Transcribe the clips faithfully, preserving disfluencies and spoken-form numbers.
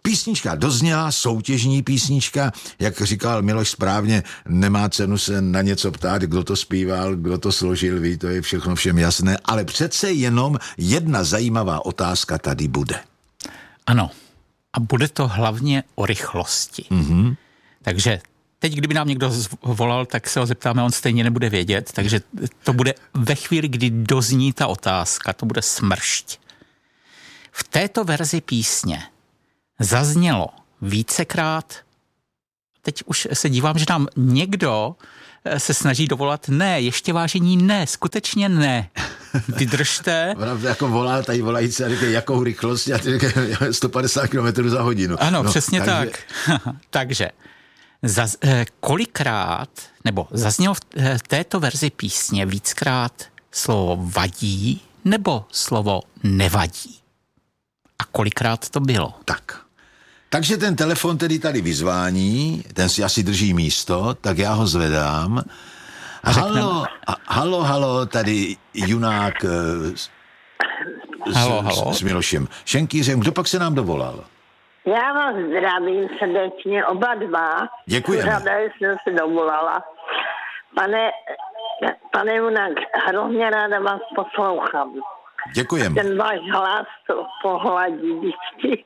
Písnička dozněla, soutěžní písnička, jak říkal Miloš správně, nemá cenu se na něco ptát, kdo to zpíval, kdo to složil, ví, to je všechno všem jasné, ale přece jenom jedna zajímavá otázka tady bude. Ano, a bude to hlavně o rychlosti. Mm-hmm. Takže teď, kdyby nám někdo volal, tak se ho zeptáme, on stejně nebude vědět, takže to bude ve chvíli, kdy dozní ta otázka, to bude smršť. V této verzi písně zaznělo vícekrát, teď už se dívám, že nám někdo se snaží dovolat, ne, ještě vážení, ne, skutečně ne. Vydržte. Ona jako volá, tady volající a říkají, jakou rychlost, a ty říkají sto padesát kilometrů za hodinu. Ano, no, přesně takže... tak. takže zaz, kolikrát, nebo zaznělo v této verzi písně víckrát slovo vadí nebo slovo nevadí? A kolikrát to bylo? Tak. Takže ten telefon tedy tady vyzvání, ten si asi drží místo, tak já ho zvedám. Halo, a, halo, halo, tady junák s, halo, halo. S, s Milošem Šenkýřem. Kdo pak se nám dovolal? Já vás zdravím srdečně, oba dva. Děkujeme. Ráda jsem se dovolala. Pane, pane junák, hrozně ráda vás poslouchám. Děkujeme. Ten váš hlas to pohladí vždycky.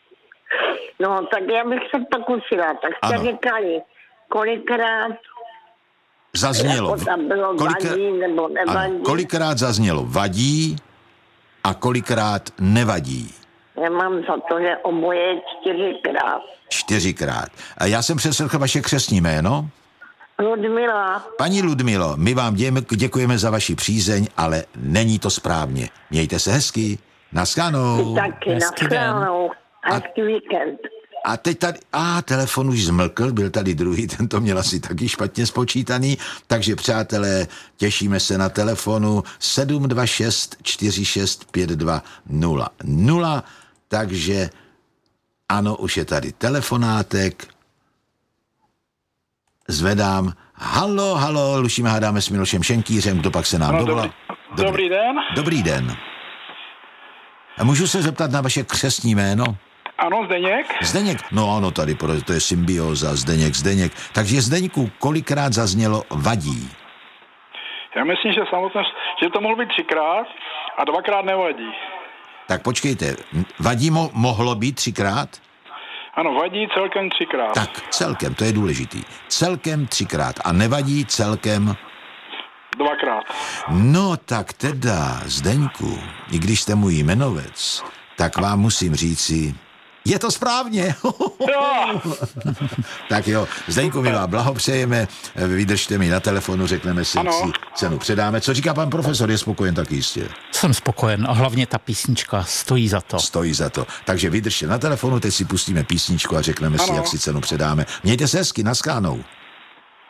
No, tak já bych se pokusila. Tak jste ano. říkali, kolikrát zaznělo. Jako tam bylo Kolika... vadí nebo nevadí. Ano, kolikrát zaznělo vadí a kolikrát nevadí. Já mám za to, že oboje čtyřikrát. Čtyřikrát. A já jsem přeslechl vaše křestní jméno. Ludmila. Paní Ludmilo, my vám děkujeme za vaši přízeň, ale není to správně. Mějte se hezky. Naschledanou. Taky naschledanou. Hezký víkend. A teď tady, a telefon už zmlkl, byl tady druhý, ten to měl asi taky špatně spočítaný, takže přátelé, těšíme se na telefonu sedm dva šest čtyři šest pět dva nula nula, takže ano, už je tady telefonátek, zvedám, halo, halo, lušíme, hádáme s Milošem Šenkýřem, kdo pak se nám no, dovolá? Dobrý, dobrý den. Dobrý den. A můžu se zeptat na vaše křestní jméno? Ano, Zdeněk. Zdeněk, no ano, tady to je symbioza, Zdeněk, Zdeněk. Takže Zdeňku, kolikrát zaznělo vadí? Já myslím, že samotně, že to mohlo být třikrát a dvakrát nevadí. Tak počkejte, vadí mo- mohlo být třikrát? Ano, vadí celkem třikrát. Tak, celkem, to je důležitý. Celkem třikrát a nevadí celkem... Dvakrát. No tak teda, Zdeňku, i když jste můj jmenovec, tak vám musím říci... Je to správně. Jo. Tak jo, Zdeňku, my vám blahopřejeme, vydržte mi na telefonu, řekneme si, ano. si cenu předáme. Co říká pan profesor, je spokojen taky jistě? Jsem spokojen a hlavně ta písnička stojí za to. Stojí za to. Takže vydržte na telefonu, teď si pustíme písničku a řekneme ano. si, jak si cenu předáme. Mějte se hezky, naschledanou.